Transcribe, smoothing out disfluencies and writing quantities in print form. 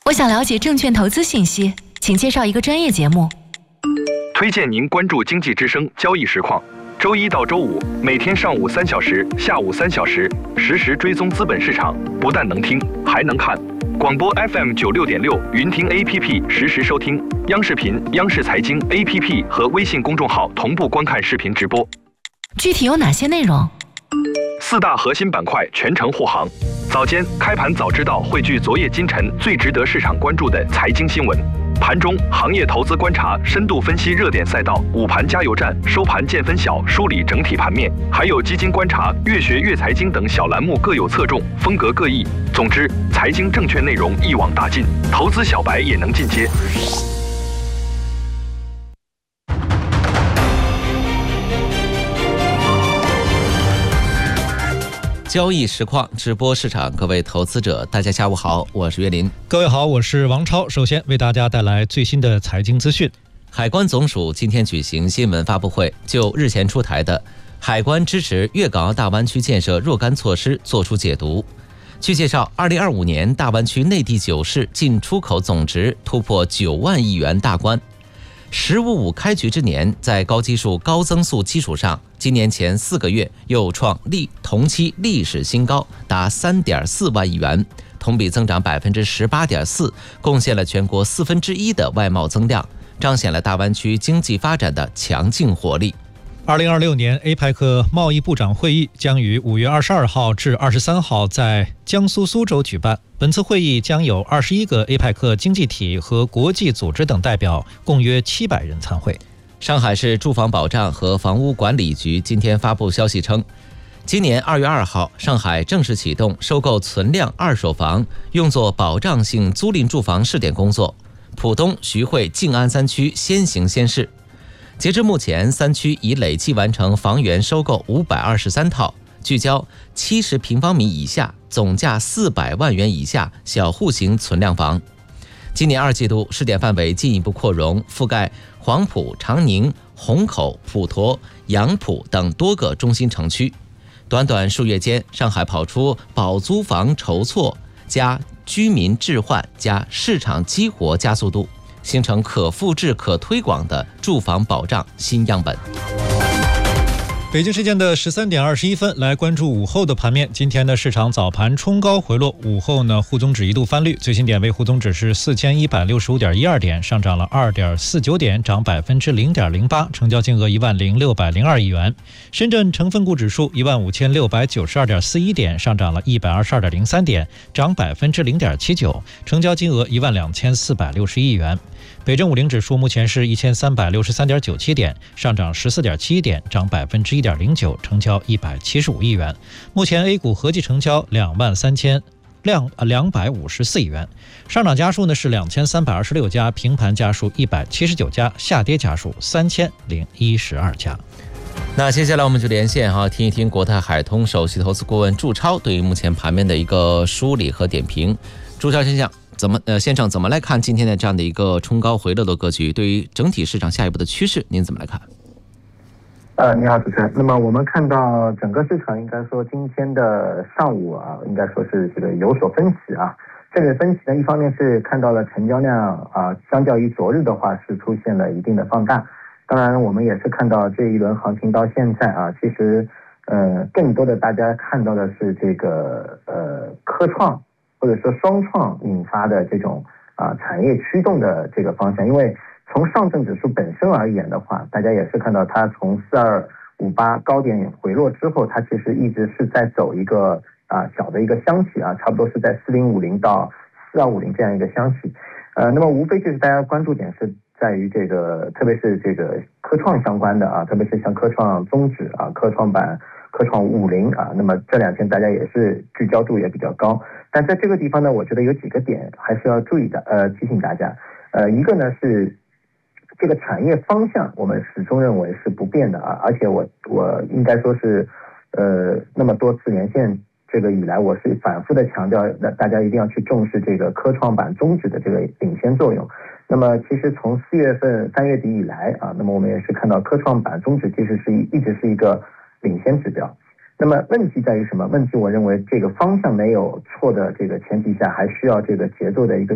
我想了解证券投资信息，请介绍一个专业节目。 推荐您关注经济之声交易实况，周一到周五每天上午3小时、下午3小时，实时追踪资本市场，不但能听，还能看。广播 FM 96.6，云听 APP 实时收听，央视频、央视财经 APP 和微信公众号同步观看视频直播。 具体有哪些内容 ？4大核心板块全程护航。早间开盘早知道汇聚昨夜今晨最值得市场关注的财经新闻。盘中行业投资观察深度分析热点赛道，午盘加油站，收盘见分晓，梳理整体盘面，还有基金观察、越学越财经等小栏目各有侧重，风格各异。总之，财经证券内容一网打尽，投资小白也能进阶。 交易实况直播市场，各位投资者，大家下午好，我是岳林。 各位好，我是王超。首先为大家带来最新的财经资讯。 海关总署今天举行新闻发布会，就日前出台的海关支持粤港澳大湾区建设若干措施作出解读。据介绍，2025年大湾区内地9市进出口总值突破9万亿元大关。“15+5”开局之年，在高基数、高增速基础上，今年前4个月又创同期历史新高，达3.4万亿元，同比增长18.4%，贡献了全国1/4的外贸增量，彰显了大湾区经济发展的强劲活力。 2026年 APEC 贸易部长会议将于5月22号至23号在江苏苏州举办。本次会议将有21个 APEC 经济体和国际组织等代表，共约700人参会。 上海市住房保障和房屋管理局今天发布消息称，今年2月2号，上海正式启动收购存量二手房用作保障性租赁住房试点工作，浦东、徐汇、静安3区先行先试。截至目前，3区已累计完成房源收购523套，聚焦70平方米以下、总价400万元以下小户型存量房。今年2季度试点范围进一步扩容，覆盖黄埔、长宁、虹口、普陀、杨浦等多个中心城区。短短数月间，上海跑出保租房筹措加居民置换加市场激活加速度，形成可复制可推广的住房保障新样本。 北京时间的13点21分，来关注午后的盘面。今天的市场早盘冲高回落，午后呢，沪综指一度翻绿，最新点位沪综指是4165.12点，上涨了2.49点，涨0.08%，成交金额10602亿元。深圳成分股指数15692.41点，上涨了122.03点，涨0.79%，成交金额12460亿元。北证50指数目前是1363.97点，上涨14.71点，涨1.09%，成交175亿元。目前 A 股合计成交23254亿元。上涨家数呢是2326家，平盘家数179家，下跌家数3012家。 那接下来我们就连线听一听国泰海通首席投资顾问祝超对于目前盘面的一个梳理和点评。祝超先生怎么来看今天的这样的一个冲高回落的格局？对于整体市场下一步的趋势，您怎么来看？ 你好，主持人。那么我们看到整个市场应该说今天的上午应该说是这个有所分歧啊。这个分歧呢，一方面是看到了成交量相较于昨日的话是出现了一定的放大。当然，我们也是看到这一轮行情到现在其实更多的大家看到的是这个科创或者说双创引发的这种产业驱动的这个方向。因为从上证指数本身而言的话，大家也是看到它从4258高点回落之后，它其实一直是在走一个小的一个箱体差不多是在4050到4250这样一个箱体。那么无非就是大家关注点是在于这个，特别是这个科创相关的特别是像科创综指科创板、科创50那么这2天大家也是聚焦度也比较高。但在这个地方呢，我觉得有几个点还是要注意的，提醒大家。一个呢是这个产业方向，我们始终认为是不变的而且我应该说是那么多次连线这个以来，我是反复的强调，大家一定要去重视这个科创板综指的这个领先作用。那么其实从4月份3月底以来那么我们也是看到科创板综指其实一直是一个领先指标。那么问题在于什么？问题我认为这个方向没有错的这个前提下，还需要这个节奏的一个